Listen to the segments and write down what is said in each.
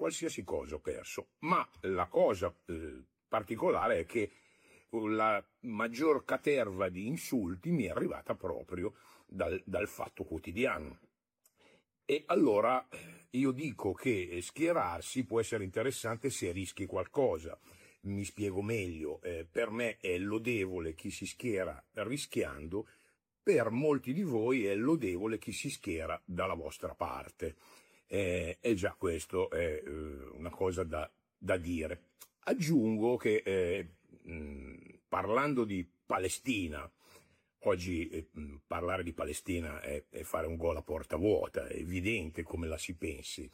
qualsiasi cosa ho perso, ma la cosa particolare è che la maggior caterva di insulti mi è arrivata proprio dal Fatto Quotidiano. E allora io dico che schierarsi può essere interessante se rischi qualcosa. Mi spiego meglio, per me è lodevole chi si schiera rischiando, per molti di voi è lodevole chi si schiera dalla vostra parte. E già questo è una cosa da dire. Aggiungo che parlando di Palestina, oggi parlare di Palestina è fare un gol a porta vuota, è evidente come la si pensi.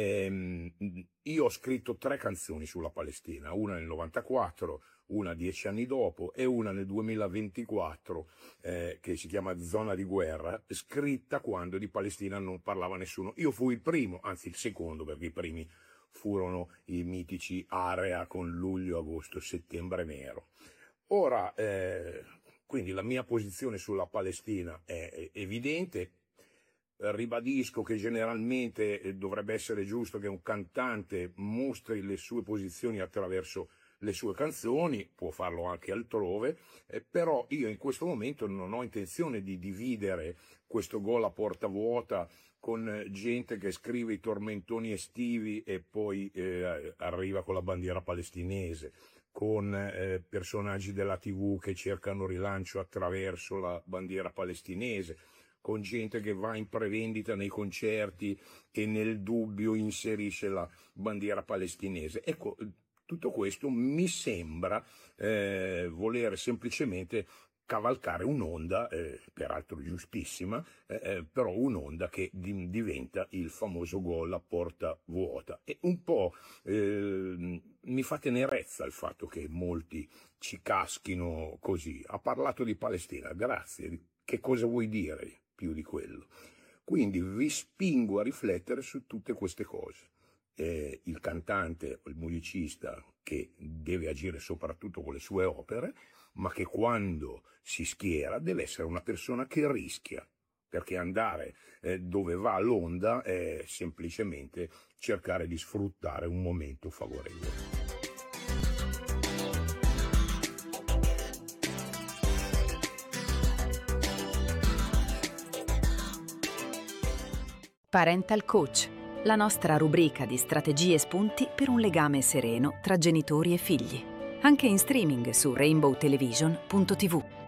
Io ho scritto 3 canzoni sulla Palestina, una nel 94, una 10 anni dopo e una nel 2024 che si chiama Zona di guerra, scritta quando di Palestina non parlava nessuno. Io fui il primo, anzi il secondo, perché i primi furono i mitici Area con luglio, agosto, settembre nero. Ora, quindi la mia posizione sulla Palestina è evidente. Ribadisco che generalmente dovrebbe essere giusto che un cantante mostri le sue posizioni attraverso le sue canzoni, può farlo anche altrove, però io in questo momento non ho intenzione di dividere questo gol a porta vuota con gente che scrive i tormentoni estivi e poi arriva con la bandiera palestinese, con personaggi della TV che cercano rilancio attraverso la bandiera palestinese, con gente che va in prevendita nei concerti e nel dubbio inserisce la bandiera palestinese. Ecco, tutto questo mi sembra voler semplicemente cavalcare un'onda, peraltro giustissima, però un'onda che diventa il famoso gol a porta vuota. E un po' mi fa tenerezza il fatto che molti ci caschino così. Ha parlato di Palestina, grazie, che cosa vuoi dire più di quello? Quindi vi spingo a riflettere su tutte queste cose. Il cantante o il musicista che deve agire soprattutto con le sue opere, ma che quando si schiera deve essere una persona che rischia, perché andare dove va l'onda è semplicemente cercare di sfruttare un momento favorevole. Parental Coach, la nostra rubrica di strategie e spunti per un legame sereno tra genitori e figli. Anche in streaming su rainbowtelevision.tv.